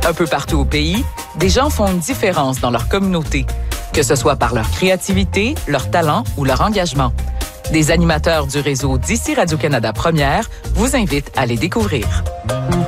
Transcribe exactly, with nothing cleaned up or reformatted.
Un peu partout au pays, des gens font une différence dans leur communauté, que ce soit par leur créativité, leur talent ou leur engagement. Des animateurs du réseau d'ici Radio-Canada Première vous invitent à les découvrir.